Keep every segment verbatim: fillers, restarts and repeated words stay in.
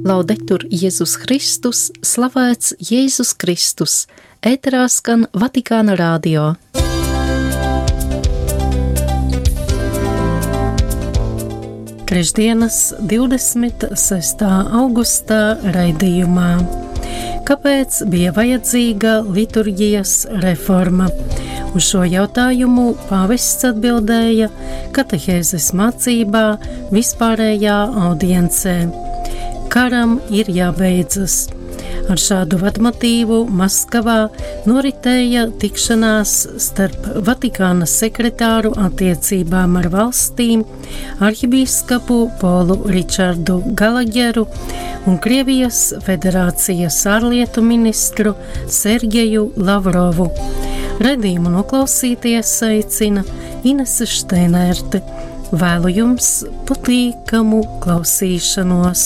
Laudetur Jēzus Kristus, slavēts Jēzus Kristus, ēterā skan Vatikāna radio. Trešdienas divdesmit sestā augustā raidījumā. Kāpēc bija vajadzīga liturģijas reforma? Uz šo jautājumu pāvests atbildēja katehēzes mācībā vispārējā audiencē. Karam ir jābeidzas. Ar šādu vadmotīvu Maskavā noritēja tikšanās starp Vatikāna sekretāru attiecībām ar valstīm, arhibīskapu Polu Ričardu Galageru un Krievijas federācijas ārlietu ministru Sergeju Lavrovu. Raidījumu noklausīties aicina Inese Šteinerte. Vēlu jums patīkamu klausīšanos.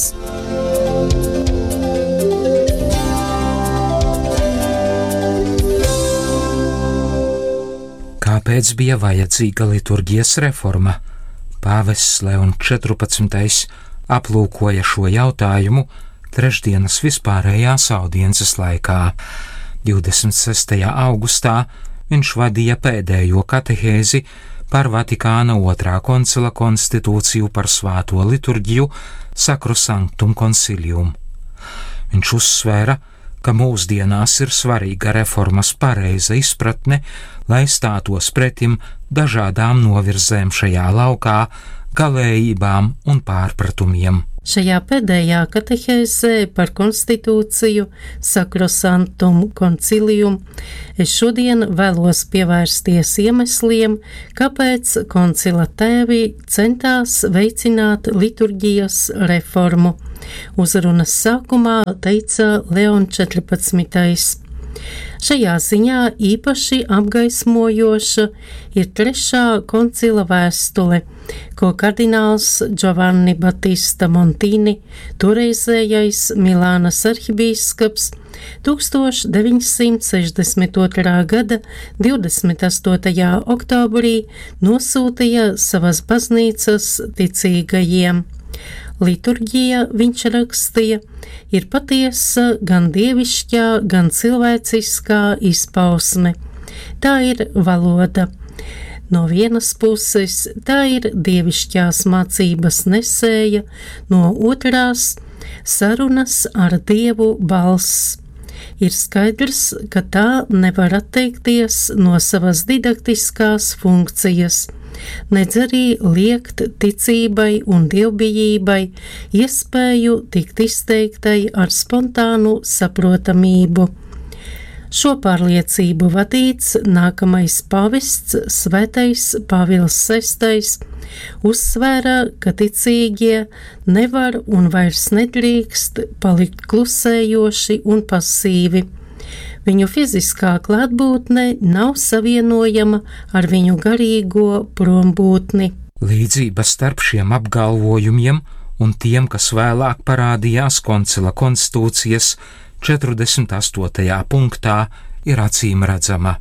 Kāpēc bija vajadzīga liturģijas reforma? Pāvests Leons četrpadsmitais aplūkoja šo jautājumu trešdienas vispārējās audiences laikā. divdesmit sestajā augustā viņš vadīja pēdējo katehēzi par Vatikāna otrā koncila konstitūciju par svēto liturģiju Sacrosanctum Concilium. Viņš uzsvēra, ka mūsdienās ir svarīga reformas pareiza izpratne, lai stātos pretim dažādām novirzēm šajā laukā, galējībām un pārpratumiem. Šajā pēdējā katehēzē par konstitūciju Sacrosanctum Concilium es šodien vēlos pievērsties iemesliem, kāpēc koncila tēvi centās veicināt liturģijas reformu. Uzrunas sākumā teica Leons četrpadsmitais. Šajā ziņā īpaši apgaismojoša ir trešā koncila vēstule, ko kardināls Giovanni Battista Montini, toreizējais Milānas arhibīskaps, deviņdesmit sešdesmit otrā gada divdesmit astotajā oktobrī nosūtīja savas baznīcas ticīgajiem. Liturģija, viņš rakstīja, ir patiesa gan dievišķā, gan cilvēciskā izpausme. Tā ir valoda. No vienas puses tā ir dievišķās mācības nesēja, no otrās sarunas ar Dievu balss. Ir skaidrs, ka tā nevar atteikties no savas didaktiskās funkcijas, nedz arī liekt ticībai un dievbijībai iespēju tikt izteiktai ar spontānu saprotamību. Šo pārliecību vadīts nākamais pāvests, svētais Pāvils sestais, uzsvēra, ka ticīgie nevar un vairs nedrīkst palikt klusējoši un pasīvi. Viņu fiziskā klātbūtne nav savienojama ar viņu garīgo prombūtni. Līdzība starp šiem apgalvojumiem un tiem, kas vēlāk parādījās koncila konstitūcijas četrdesmit astotajā punktā, ir acīm redzama.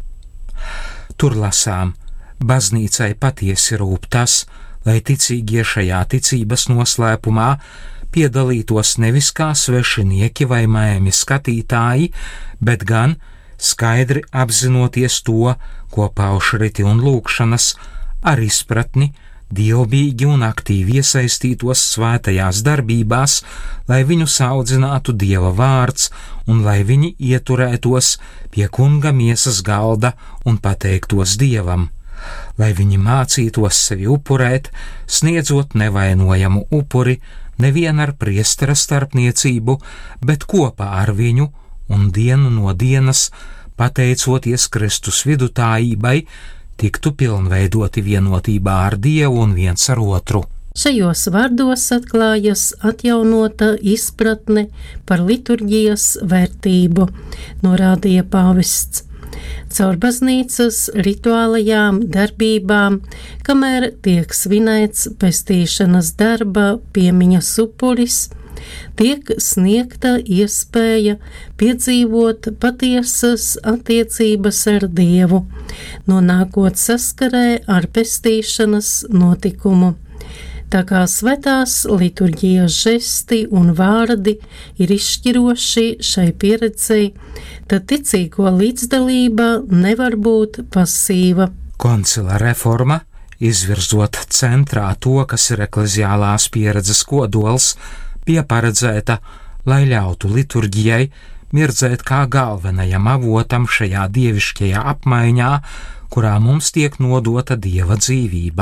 Tur lasām, baznīcai patiesi rūp tas, lai ticīgie šajā ticības noslēpumā piedalītos nevis kā svešinieki vai maimi skatītāji, bet gan skaidri apzinoties to, ko pauž riti un lūgšanas, ar izpratni, dievbīgi un aktīvi iesaistītos svētajās darbībās, lai viņus audzinātu Dieva vārds un lai viņi ieturētos pie kunga miesas galda un pateiktos Dievam, lai viņi mācītos sevi upurēt, sniedzot nevainojamu upuri, nevien ar priestera starpniecību, bet kopā ar viņu un dienu no dienas, pateicoties Kristus vidutājībai, tiktu pilnveidoti vienotībā ar Dievu un viens ar otru. Šajos vārdos atklājas atjaunota izpratne par liturģijas vērtību, norādīja pāvests. Caur baznīcas rituālajām darbībām, kamēr tiek svinēts pestīšanas darba piemiņas upuris, tiek sniegta iespēja piedzīvot patiesas attiecības ar Dievu, nonākot saskarē ar pestīšanas notikumu. Tā kā svētās liturģijas žesti un vārdi ir izšķiroši šai pieredzei, tad ticīgo līdzdalība nevar būt pasīva. Koncila reforma, izvirzot centrā to, kas ir ekleziālās pieredzes kodols, bija paredzēta, lai ļautu liturģijai mirdzēt kā galvenajam avotam šajā dievišķajā apmaiņā, kurā mums tiek nodota Dieva dzīvība.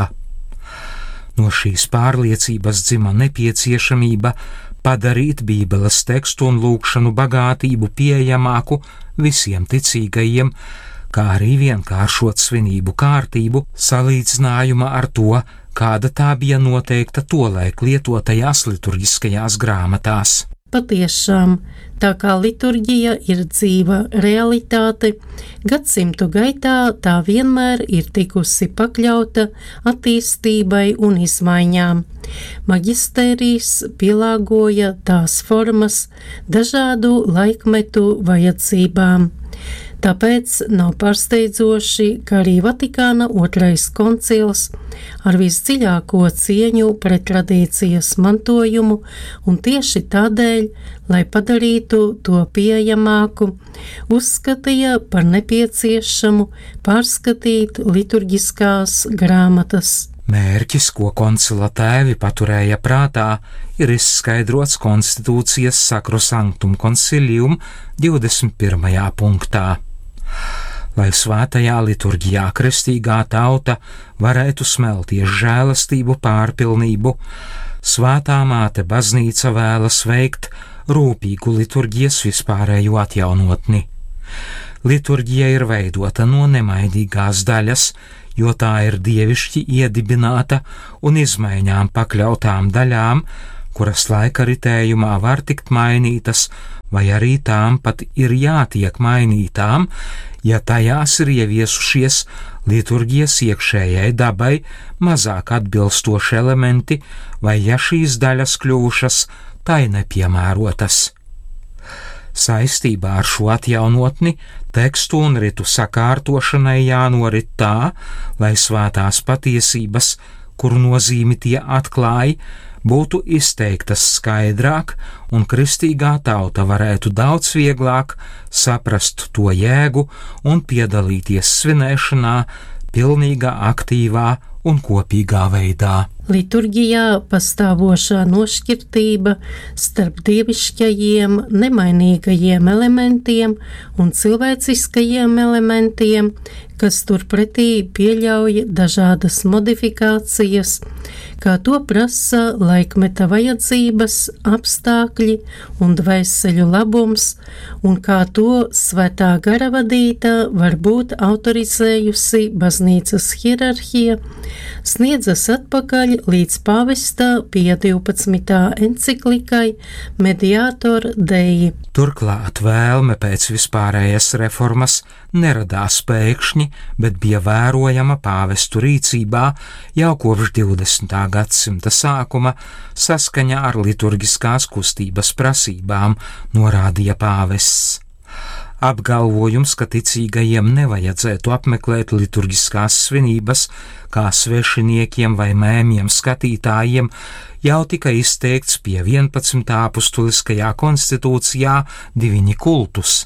No šīs pārliecības dzima nepieciešamība padarīt Bībeles tekstu un lūgšanu bagātību pieejamāku visiem ticīgajiem, kā arī vienkāršot svinību kārtību salīdzinājumā ar to, kāda tā bija noteikta tolaik lietotajās liturģiskajās grāmatās. Patiešām, tā kā liturģija ir dzīva realitāte, gadsimtu gaitā tā vienmēr ir tikusi pakļauta attīstībai un izmaiņām. Maģistērijs pielāgoja tās formas dažādu laikmetu vajadzībām. Tāpēc nav pārsteidzoši, ka arī Vatikāna otrais koncils ar visdziļāko cieņu pret tradīcijas mantojumu un tieši tādēļ, lai padarītu to pieejamāku, uzskatīja par nepieciešamu pārskatīt liturģiskās grāmatas. Mērķis, ko koncila tēvi paturēja prātā, ir izskaidrots konstitūcijas Sacrosanctum Concilium divdesmit pirmajā punktā. Lai svētajā liturģijā kristīgā tauta varētu smelties žēlastību pārpilnību, Svētā māte baznīca vēlas veikt rūpīgu liturģijas vispārējo atjaunotni. Liturģija ir veidota no nemainīgās daļas, jo tā ir dievišķi iedibināta un izmaiņām pakļautām daļām, kuras laika ritējumā var tikt mainītas, vai arī tām pat ir jātiek mainītām, ja tajās ir ieviesušies liturģijas iekšējai dabai mazāk atbilstoši elementi, vai ja šīs daļas kļuvušas tai nepiemērotas. Saistībā ar šo atjaunotni tekstu un ritu sakārtošanai jānorit tā, lai svētās patiesības, kuru nozīmi tie atklāja, būtu izteiktas skaidrāk un kristīgā tauta varētu daudz vieglāk saprast to jēgu un piedalīties svinēšanā pilnīgā, aktīvā un kopīgā veidā. Liturģijā pastāvošā nošķirtība starp dievišķajiem, nemainīgajiem elementiem un cilvēciskajiem elementiem, kas turpretī pieļauj dažādas modifikācijas, kā to prasa laikmeta vajadzības, apstākļi un dvēseļu labums, un kā to svētā gara vadīta var būt autorizējusi baznīcas hierarhija, sniedzas atpakaļ līdz pāvesta Pija divpadsmitā enciklikai Mediator Dei. Turklāt vēlme pēc vispārējas reformas neradās pēkšņi, bet bija vērojama pāvestu rīcībā jau kopš divdesmitā gadsimta sākuma saskaņā ar liturģiskās kustības prasībām, norādīja pāvests. Apgalvojums, ka ticīgajiem nevajadzētu apmeklēt liturģiskās svinības kā svešiniekiem vai mēmiem skatītājiem, jau tika izteikts pie vienpadsmitā apustuliskajā konstitūcijā Divini Cultus.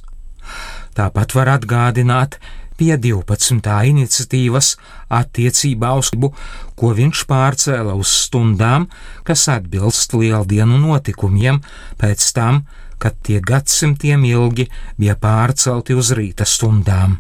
Tāpat var atgādināt pie divpadsmitā iniciatīvas attiecībā uz gribu, ko viņš pārcēla uz stundām, kas atbilst lieldienu notikumiem, pēc tam, kad tie gadsimtiem ilgi bija pārcelti uz rīta stundām.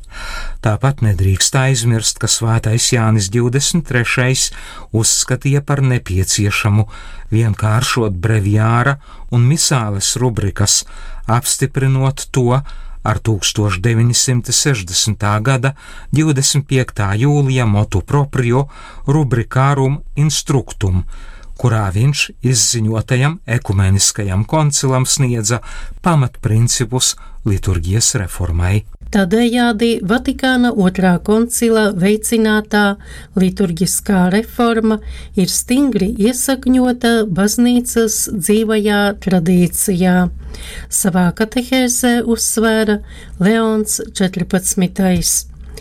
Tāpat nedrīkst aizmirst, ka svētais Jānis divdesmit trešais uzskatīja par nepieciešamu vienkāršot breviāra un misāles rubrikas, apstiprinot to ar tūkstoš deviņi simti sešdesmitā gada divdesmit piektā jūlija motu proprio rubricārum instructum, kurā viņš izziņotajam ekumeniskajam koncilam sniedza pamatprincipus liturģijas reformai. Tādējādi Vatikāna otrā koncila veicinātā liturģiskā reforma ir stingri iesakņota baznīcas dzīvajā tradīcijā. Savā katehēzē uzsvēra Leons četrpadsmitais.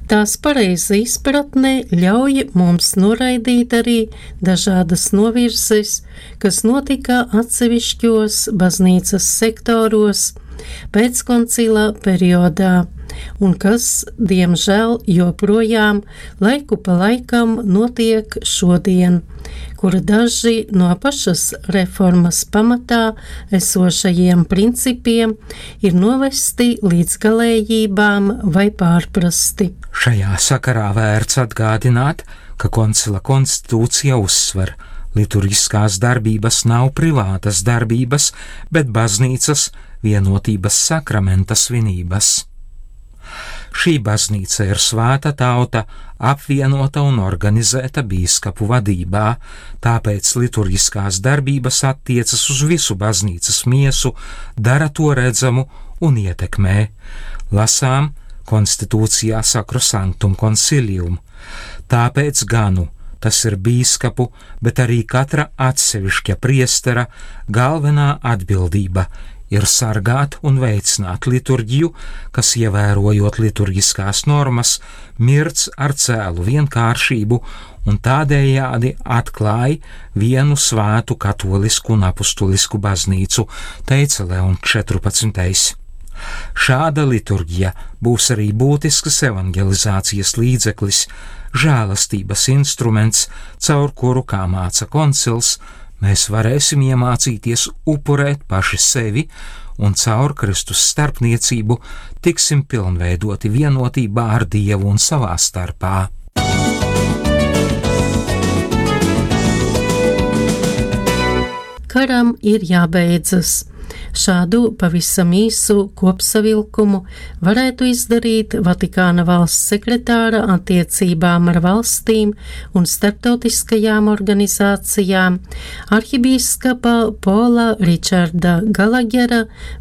Tās pareiza izpratne ļauj mums noraidīt arī dažādas novirzes, kas notika atsevišķos baznīcas sektoros pēckoncila periodā, un kas, diemžēl, joprojām laiku pa laikam notiek šodien, kura daži no pašas reformas pamatā esošajiem principiem ir novesti līdz galējībām vai pārprasti. Šajā sakarā vērts atgādināt, ka koncila konstitūcija uzsver, liturģiskās darbības nav privātas darbības, bet baznīcas vienotības sakramenta svinības. Šī baznīca ir svēta tauta, apvienota un organizēta bīskapu vadībā, tāpēc liturģiskās darbības attiecas uz visu baznīcas miesu, dara to redzamu un ietekmē. Lasām konstitūcijā Sacrosanctum Concilium. Tāpēc ganu, tas ir bīskapu, bet arī katra atsevišķa priestera galvenā atbildība ir sargāt un veicināt liturģiju, kas, ievērojot liturģiskās normas, mirc ar cēlu vienkāršību un tādējādi atklāj vienu svētu katolisku un apustulisku baznīcu, teica Leons četrpadsmitais. Šāda liturģija būs arī būtisks evangelizācijas līdzeklis, žēlastības instruments, caur kuru, kā māca koncils, mēs varēsim iemācīties upurēt paši sevi un caur Kristus starpniecību tiksim pilnveidoti vienotībā ar Dievu un savā starpā. Karam ir jābeidzas. Šādu pavisam īsu kopsavilkumu varētu izdarīt Vatikāna valsts sekretāra attiecībām ar valstīm un starptautiskajām organizācijām arhibīskapa Pola Ričarda Galagera